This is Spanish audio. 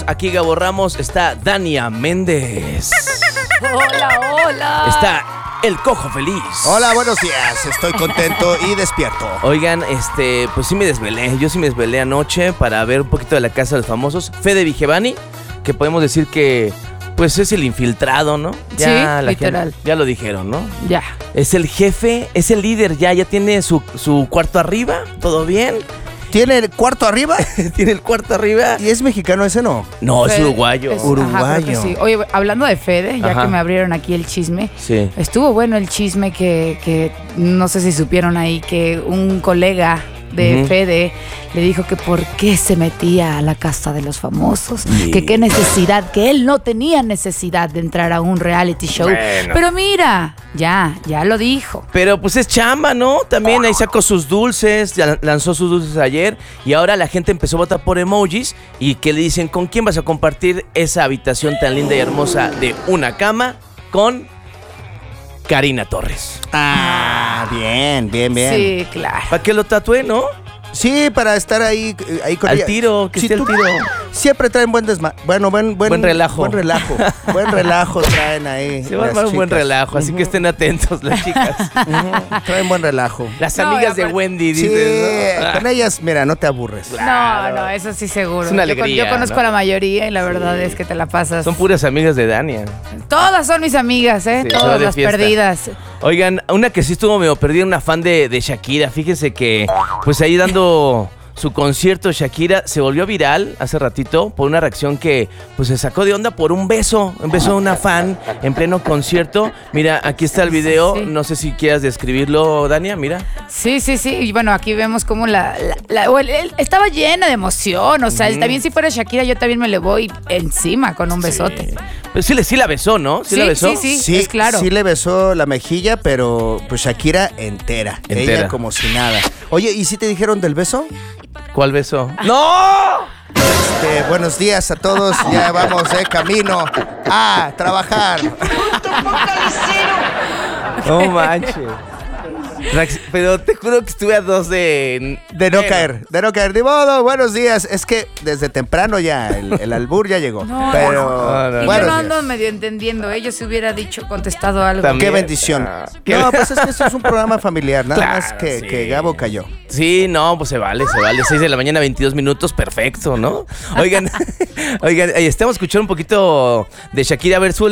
aquí Gabo Ramos, está Dania Méndez. Hola. Está el Cojo Feliz. Hola, buenos días. Estoy contento y despierto. Oigan, pues sí me desvelé. Yo sí me desvelé anoche para ver un poquito de La Casa de los Famosos. Fede Vigevani, que podemos decir que pues es el infiltrado, ¿no? Ya, sí, literal. Ya lo dijeron, ¿no? Ya. Es el jefe, es el líder, ya tiene su cuarto arriba, ¿todo bien? ¿Tiene el cuarto arriba? Tiene el cuarto arriba. ¿Y es mexicano ese, no? No, Fede, es uruguayo. Uruguayo. Creo que sí. Oye, hablando de Fede, ya que me abrieron aquí el chisme, Sí. estuvo bueno el chisme que no sé si supieron ahí, que un colega de Fede le dijo que por qué se metía a la Casa de los Famosos, que qué necesidad, que él no tenía necesidad de entrar a un reality show. Bueno. Pero mira, ya lo dijo. Pero pues es chamba, ¿no? También ahí sacó sus dulces, ya lanzó sus dulces ayer y ahora la gente empezó a votar por emojis y que le dicen, ¿con quién vas a compartir esa habitación tan linda y hermosa de una cama? Con Karina Torres. Bien. Sí, claro. ¿Para qué lo tatué, no? Sí, para estar ahí con Al ella. tiro, que esté al tiro. Siempre traen buen Buen relajo. Buen relajo. Buen relajo traen ahí. Se va a armar un buen relajo, así que estén atentos las chicas. Traen buen relajo. Las No, amigas de aparte- Wendy, Sí, dices, ¿no? con ellas, mira, no te aburres. No, eso sí seguro. Es una alegría, Yo conozco ¿no? a la mayoría y la verdad es que te la pasas. Son puras amigas de Dania. Todas son mis amigas, Sí, se va todas de las fiesta. perdidas. Oigan, una que sí estuvo medio perdida, una fan de Shakira. Fíjense que, pues ahí dando su concierto, Shakira se volvió viral hace ratito por una reacción que, pues se sacó de onda por un beso. Un beso de una fan en pleno concierto. Mira, aquí está el video. Sí. No sé si quieras describirlo, Dania, mira. Sí. Y bueno, aquí vemos cómo él estaba llena de emoción. O sea, también si fuera Shakira, yo también me le voy encima con un besote. Pues sí la besó, ¿no? ¿Sí la besó? Sí, es claro. Sí le besó la mejilla, pero pues Shakira entera. Entera. Ella como si nada. Oye, ¿y si te dijeron del beso? ¿Cuál beso? ¡No! Buenos días a todos. Ya vamos de camino a trabajar. No manches. Pero te juro que estuve a dos de De no caer. Ni modo, buenos días. Es que desde temprano ya el albur ya llegó. No, pero no. Y yo buenos no días. ando medio entendiendo. Yo se hubiera contestado algo. También. Qué bendición. Qué- No, pues es que esto es un programa familiar. Nada Claro, más que, sí. que Gabo cayó. Sí, no, pues se vale. 6 de la mañana, 22 minutos, perfecto, ¿no? Oigan, estamos escuchando un poquito de Shakira. A ver,